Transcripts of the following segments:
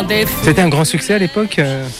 demandais. C'était un grand succès à l'époque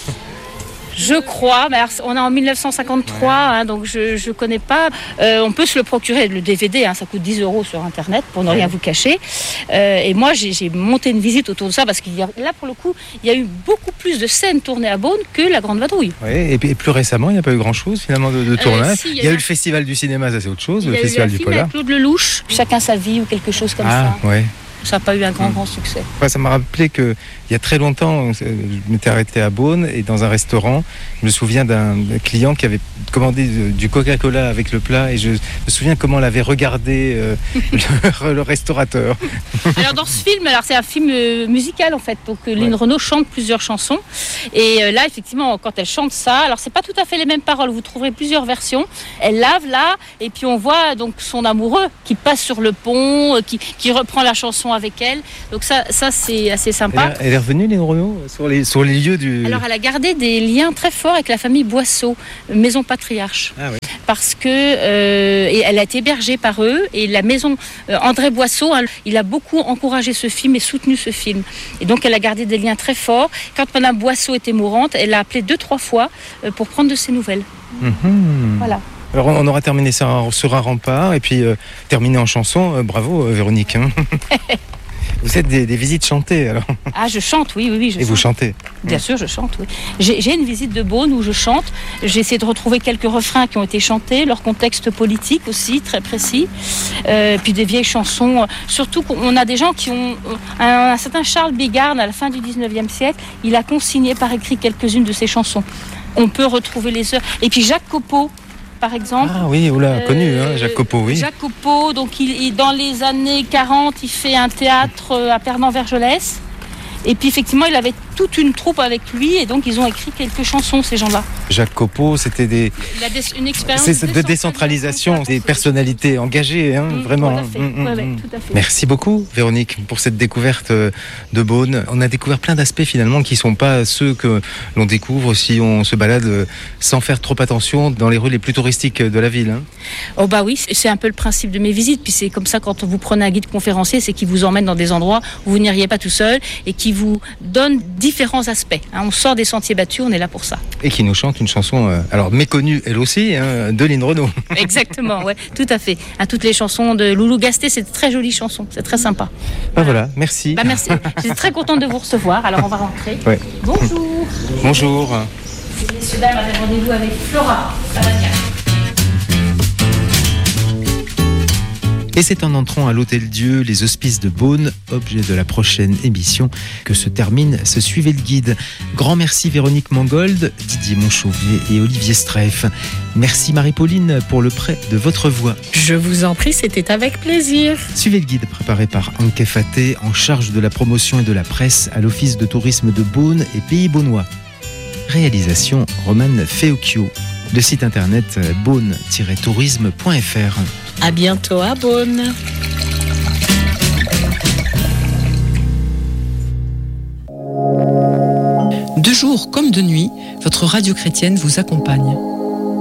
Je crois, mais alors, on est en 1953, donc je connais pas. On peut se le procurer, le DVD, ça coûte 10 € sur Internet, pour ne rien vous cacher. Et moi, j'ai monté une visite autour de ça, parce qu'il y a, là, pour le coup, il y a eu beaucoup plus de scènes tournées à Beaune que La Grande Vadrouille. Oui, et plus récemment, il n'y a pas eu grand-chose, finalement, de tournage. Si, il y a eu le Festival du cinéma, ça c'est autre chose, le Festival du Polar. Il y a eu un film avec Claude Lelouch, Chacun sa vie, ou quelque chose comme ça. Ouais. Ça n'a pas eu un grand succès. Ça m'a rappelé qu'il y a très longtemps, je m'étais arrêté à Beaune et dans un restaurant, je me souviens d'un client qui avait commandé du Coca-Cola avec le plat et je me souviens comment l'avait regardé le restaurateur. Alors dans ce film, c'est un film musical en fait, donc Lynn Renaud chante plusieurs chansons et là effectivement quand elle chante ça, alors c'est pas tout à fait les mêmes paroles, vous trouverez plusieurs versions. Elle lave là et puis on voit donc son amoureux qui passe sur le pont, qui reprend la chanson avec elle. Donc ça c'est assez sympa. Elle est revenue, Lynn Renaud, sur les lieux du... Alors elle a gardé des liens très forts avec la famille Boisseau, maison patriarche. Ah oui. Parce que et elle a été hébergée par eux et la maison André Boisseau, il a beaucoup encouragé ce film et soutenu ce film. Et donc elle a gardé des liens très forts. Quand Madame Boisseau était mourante, elle l'a appelé 2-3 fois pour prendre de ses nouvelles. Voilà. Alors on aura terminé ça sur un rempart et puis terminé en chanson. Bravo Véronique. Vous êtes des visites chantées alors. Ah, je chante, oui. Et chante. vous chantez? Bien sûr, je chante, oui. J'ai une visite de Beaune où je chante. J'ai essayé de retrouver quelques refrains qui ont été chantés, leur contexte politique aussi, très précis. Puis des vieilles chansons. Surtout qu'on a des gens qui ont... Un certain Charles Bigarde, à la fin du 19e siècle, il a consigné par écrit quelques-unes de ses chansons. On peut retrouver les heures. Et puis Jacques Copeau, par exemple. Ah oui, connu, Jacques Copeau, oui. Jacques Copeau, donc dans les années 40, il fait un théâtre à Pernan-Vergelès. Et puis effectivement, il avait toute une troupe avec lui et donc ils ont écrit quelques chansons, ces gens-là. Jacques Copeau, c'était une expérience de décentralisation, des personnalités engagées, vraiment. Tout à fait. Merci beaucoup, Véronique, pour cette découverte de Beaune. On a découvert plein d'aspects finalement qui ne sont pas ceux que l'on découvre si on se balade sans faire trop attention dans les rues les plus touristiques de la ville. Oh bah oui, c'est un peu le principe de mes visites. Puis c'est comme ça quand vous prenez un guide conférencier, c'est qu'il vous emmène dans des endroits où vous n'iriez pas tout seul et qui vous donne différents aspects. On sort des sentiers battus, on est là pour ça. Et qui nous chante une chanson, alors méconnue elle aussi, de Lynn Renaud. Exactement, ouais, tout à fait. Toutes les chansons de Loulou Gasté, c'est de très jolies chansons, c'est très sympa. Voilà, merci. Merci, je suis très contente de vous recevoir, alors on va rentrer. Ouais. Bonjour. Bonjour. Messieurs, dames, on avait rendez-vous avec Flora, ça va bien. Et c'est en entrant à l'Hôtel Dieu, les Hospices de Beaune, objet de la prochaine émission, que se termine ce Suivez le Guide. Grand merci Véronique Mangold, Didier Monchauvet et Olivier Streff. Merci Marie-Pauline pour le prêt de votre voix. Je vous en prie, c'était avec plaisir. Suivez le Guide préparé par Anke Faté, en charge de la promotion et de la presse à l'Office de tourisme de Beaune et Pays Beaunois. Réalisation Romane Feocchio. Le site internet beaune-tourisme.fr. À bientôt à Beaune. De jour comme de nuit, votre radio chrétienne vous accompagne.